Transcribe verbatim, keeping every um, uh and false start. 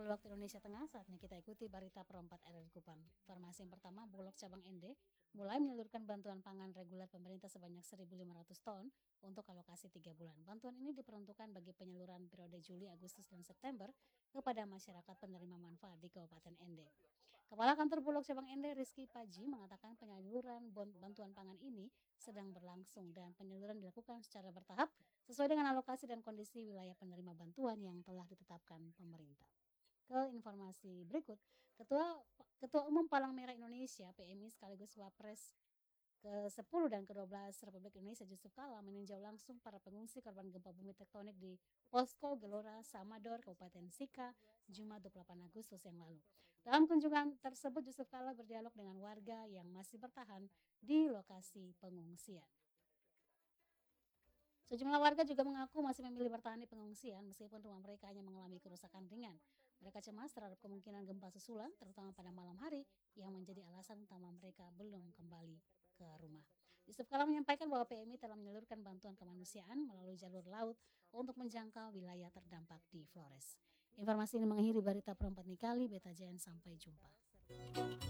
Kembali waktu Indonesia Tengah, saatnya kita ikuti berita perempat R R I Kupang. Informasi yang pertama, Bulog Cabang N D mulai menyalurkan bantuan pangan reguler pemerintah sebanyak seribu lima ratus ton untuk alokasi tiga bulan. Bantuan ini diperuntukkan bagi penyaluran periode Juli, Agustus, dan September kepada masyarakat penerima manfaat di Kabupaten N D. Kepala Kantor Bulog Cabang N D, Rizky Paji, mengatakan penyaluran bantuan pangan ini sedang berlangsung dan penyaluran dilakukan secara bertahap sesuai dengan alokasi dan kondisi wilayah penerima bantuan yang telah ditetapkan pemerintah. Ke informasi berikut, Ketua Ketua Umum Palang Merah Indonesia P M I sekaligus Wapres ke sepuluh dan ke dua belas Republik Indonesia Yusuf Kala meninjau langsung para pengungsi korban gempa bumi tektonik di Posko Gelora Samador, Kabupaten Sika, Jumat dua puluh delapan Agustus yang lalu. Dalam kunjungan tersebut, Yusuf Kala berdialog dengan warga yang masih bertahan di lokasi pengungsian. Sejumlah warga juga mengaku masih memilih bertahan di pengungsian meskipun rumah mereka hanya mengalami kerusakan ringan. Mereka cemas terhadap kemungkinan gempa susulan, terutama pada malam hari, yang menjadi alasan utama mereka belum kembali ke rumah. Yusuf Kala menyampaikan bahwa P M I telah menyalurkan bantuan kemanusiaan melalui jalur laut untuk menjangkau wilayah terdampak di Flores. Informasi ini mengakhiri berita perempat nih kali. Beta Jen, sampai jumpa.